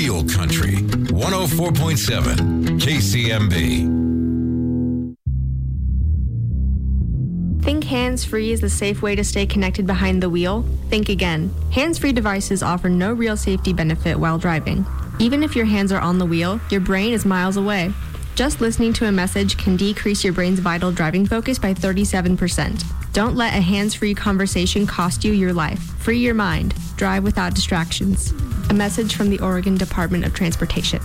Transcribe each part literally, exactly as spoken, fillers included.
Real Country, one oh four point seven K C M B. Think hands-free is the safe way to stay connected behind the wheel? Think again. Hands-free devices offer no real safety benefit while driving. Even if your hands are on the wheel, your brain is miles away. Just listening to a message can decrease your brain's vital driving focus by thirty-seven percent. Don't let a hands-free conversation cost you your life. Free your mind. Drive without distractions. A message from the Oregon Department of Transportation.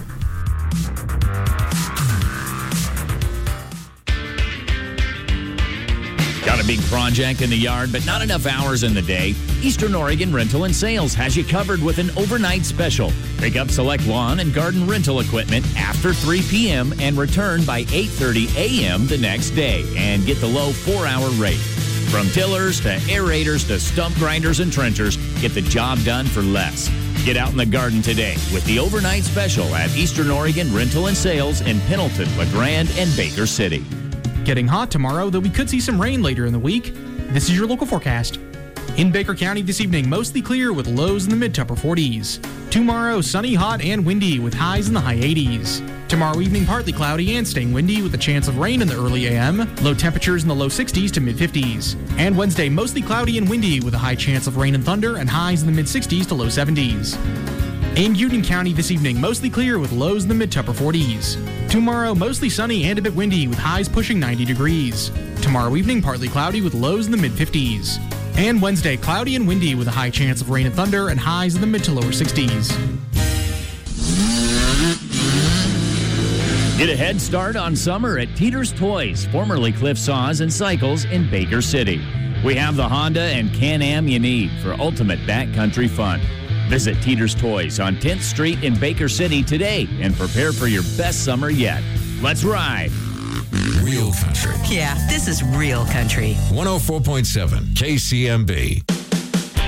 Got a big project in the yard, but not enough hours in the day? Eastern Oregon Rental and Sales has you covered with an overnight special. Pick up select lawn and garden rental equipment after three p.m. and return by eight thirty a.m. the next day and get the low four-hour rate. From tillers to aerators to stump grinders and trenchers, get the job done for less. Get out in the garden today with the overnight special at Eastern Oregon Rental and Sales in Pendleton, LeGrand, and Baker City. Getting hot tomorrow, though we could see some rain later in the week. This is your local forecast. In Baker County this evening, mostly clear with lows in the mid to upper forties. Tomorrow, sunny, hot, and windy with highs in the high eighties. Tomorrow evening, partly cloudy and staying windy with a chance of rain in the early a m. Low temperatures in the low sixties to mid fifties. And Wednesday, mostly cloudy and windy with a high chance of rain and thunder and highs in the mid sixties to low seventies. In Union County this evening, mostly clear with lows in the mid to upper forties. Tomorrow, mostly sunny and a bit windy with highs pushing ninety degrees. Tomorrow evening, partly cloudy with lows in the mid fifties. And Wednesday, cloudy and windy with a high chance of rain and thunder and highs in the mid to lower sixties. Get a head start on summer at Teeter's Toys, formerly Cliff Saws and Cycles in Baker City. We have the Honda and Can-Am you need for ultimate backcountry fun. Visit Teeter's Toys on tenth Street in Baker City today and prepare for your best summer yet. Let's ride. Real Country. Yeah, this is Real Country. one oh four point seven K C M B.